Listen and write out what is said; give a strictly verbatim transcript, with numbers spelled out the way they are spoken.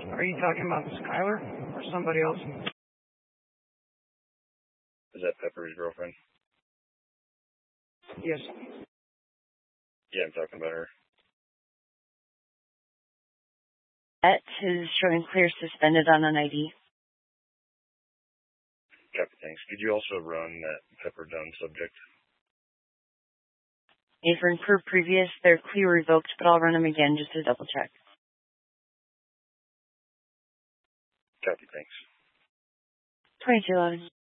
Are you talking about Skylar or somebody else? Is that Pepper's girlfriend? Yes. Yeah, I'm talking about her. That is showing clear suspended on an I D. Copy, thanks. Could you also run that Pepper Dunn subject? Avery, per previous, they're clear revoked, but I'll run them again just to double check. Copy, thanks. twenty-two eleven.